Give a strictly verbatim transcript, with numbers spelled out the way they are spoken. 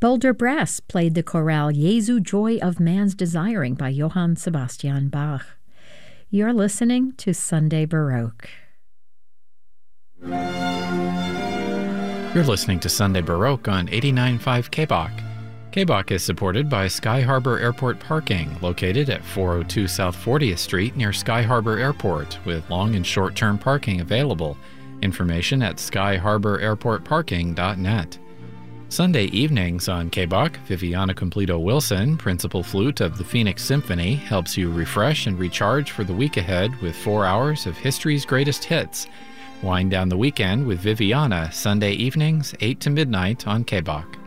Boulder Brass played the chorale Jesu Joy of Man's Desiring by Johann Sebastian Bach. You're listening to Sunday Baroque. You're listening to Sunday Baroque on eighty-nine point five K B O C. K B O C is supported by Sky Harbor Airport Parking, located at four oh two South fortieth Street near Sky Harbor Airport, with long and short-term parking available. Information at sky harbor airport parking dot net. Sunday evenings on K B O C, Viviana Completo Wilson, principal flute of the Phoenix Symphony, helps you refresh and recharge for the week ahead with four hours of history's greatest hits. Wind down the weekend with Viviana, Sunday evenings, eight to midnight on K B O C.